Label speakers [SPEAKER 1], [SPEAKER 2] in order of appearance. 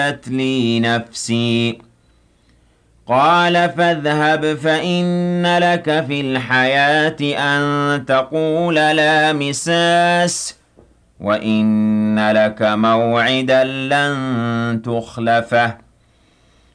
[SPEAKER 1] لي نفسي قال فاذهب فإن لك في الحياة أن تقول لا مساس وإن لك موعدا لن تخلفه